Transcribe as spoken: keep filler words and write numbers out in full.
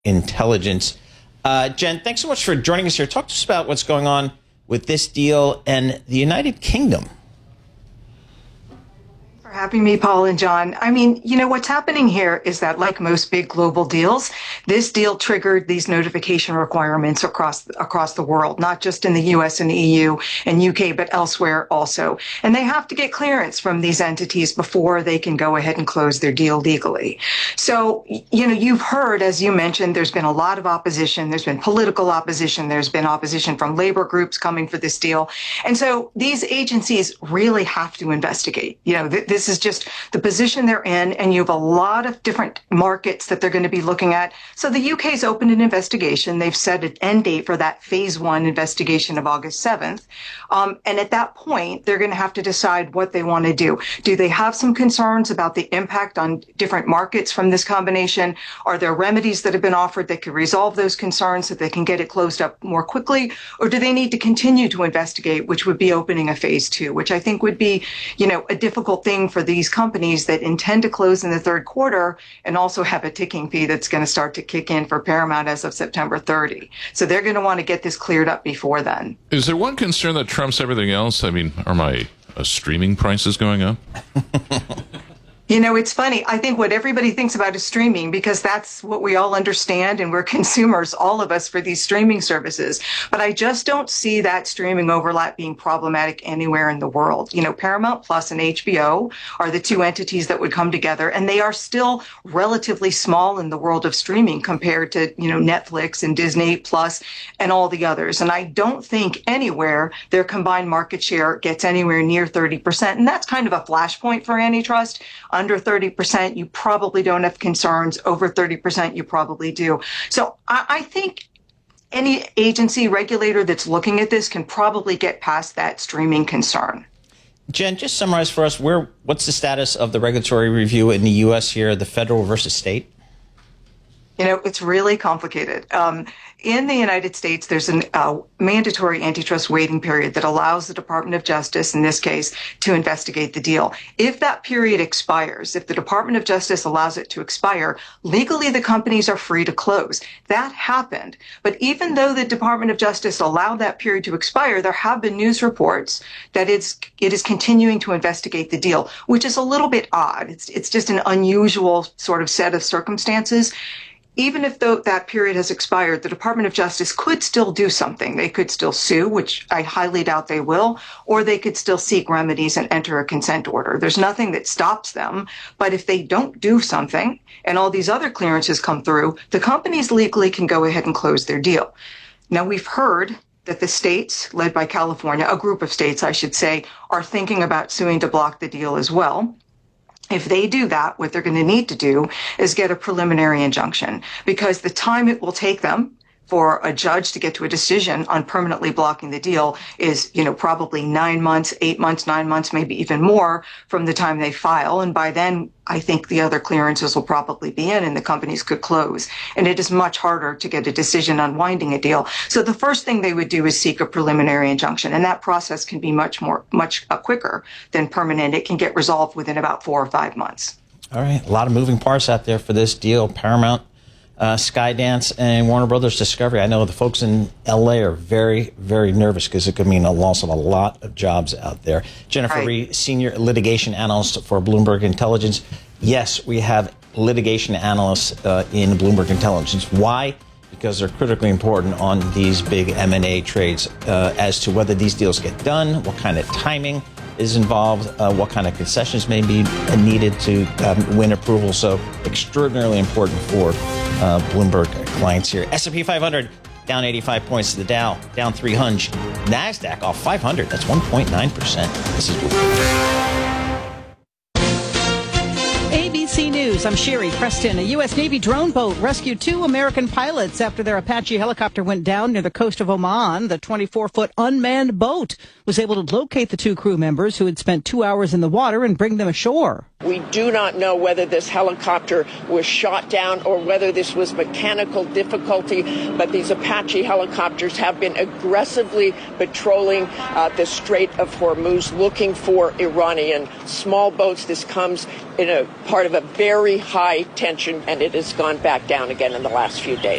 Intelligence. Uh, Jen, thanks so much for joining us here. Talk to us about what's going on with this deal and the United Kingdom. For having me, Paul and John. I mean, you know, what's happening here is that, like most big global deals, this deal triggered these notification requirements across across the world, not just in the U S and E U and U K, but elsewhere also. And they have to get clearance from these entities before they can go ahead and close their deal legally. So, you know, you've heard, as you mentioned, there's been a lot of opposition. There's been political opposition. There's been opposition from labor groups coming for this deal. And so these agencies really have to investigate. You know, th- this This is just the position they're in, and you have a lot of different markets that they're going to be looking at. So the U K's opened an investigation. They've set an end date for that phase one investigation of August seventh. Um, and at that point, they're going to have to decide what they want to do. Do they have some concerns about the impact on different markets from this combination? Are there remedies that have been offered that could resolve those concerns so they can get it closed up more quickly? Or do they need to continue to investigate, which would be opening a phase two, which I think would be, you know, a difficult thing for these companies that intend to close in the third quarter and also have a ticking fee that's going to start to kick in for Paramount as of September thirtieth. So they're going to want to get this cleared up before then. Is there one concern that trumps everything else? I mean, are my uh, streaming prices going up? You know, it's funny. I think what everybody thinks about is streaming because that's what we all understand, and we're consumers, all of us, for these streaming services. But I just don't see that streaming overlap being problematic anywhere in the world. You know, Paramount Plus and H B O are the two entities that would come together, and they are still relatively small in the world of streaming compared to, you know, Netflix and Disney Plus and all the others. And I don't think anywhere their combined market share gets anywhere near thirty percent. And that's kind of a flashpoint for antitrust. Under thirty percent, you probably don't have concerns. Over thirty percent, you probably do. So I, I think any agency regulator that's looking at this can probably get past that streaming concern. Jen, just summarize for us, where what's the status of the regulatory review in the U S here, the federal versus state? You know, it's really complicated. Um, in the United States, there's a uh, mandatory antitrust waiting period that allows the Department of Justice, in this case, to investigate the deal. If that period expires, if the Department of Justice allows it to expire, legally the companies are free to close. That happened. But even though the Department of Justice allowed that period to expire, there have been news reports that it's, it is continuing to investigate the deal, which is a little bit odd. It's, it's just an unusual sort of set of circumstances. Even if though that period has expired, the Department of Justice could still do something. They could still sue, which I highly doubt they will, or they could still seek remedies and enter a consent order. There's nothing that stops them. But if they don't do something and all these other clearances come through, the companies legally can go ahead and close their deal. Now, we've heard that the states, led by California, a group of states, I should say, are thinking about suing to block the deal as well. If they do that, what they're going to need to do is get a preliminary injunction, because the time it will take them for a judge to get to a decision on permanently blocking the deal is, you know, probably nine months, eight months, nine months, maybe even more from the time they file. And by then, I think the other clearances will probably be in and the companies could close. And it is much harder to get a decision on winding a deal. So the first thing they would do is seek a preliminary injunction. And that process can be much more, much uh, quicker than permanent. It can get resolved within about four or five months. All right. A lot of moving parts out there for this deal. Paramount, Uh, Skydance, and Warner Brothers Discovery. I know the folks in L A are very, very nervous because it could mean a loss of a lot of jobs out there. Jennifer Right. Reed, Senior Litigation Analyst for Bloomberg Intelligence. Yes, we have litigation analysts uh, in Bloomberg Intelligence. Why? Because they're critically important on these big M and A trades uh, as to whether these deals get done, what kind of timing is involved, uh, what kind of concessions may be needed to um, win approval. So extraordinarily important for uh, Bloomberg clients here. S and P five hundred down eighty-five points. The Dow down three hundred. NASDAQ off five hundred. That's one point nine percent. This is Bloomberg. A B C News, I'm Sherry Preston. A U S Navy drone boat rescued two American pilots after their Apache helicopter went down near the coast of Oman. The twenty-four foot unmanned boat was able to locate the two crew members who had spent two hours in the water and bring them ashore. We do not know whether this helicopter was shot down or whether this was mechanical difficulty, but these Apache helicopters have been aggressively patrolling uh, the Strait of Hormuz looking for Iranian small boats. This comes in a part of a very very high tension, and it has gone back down again in the last few days.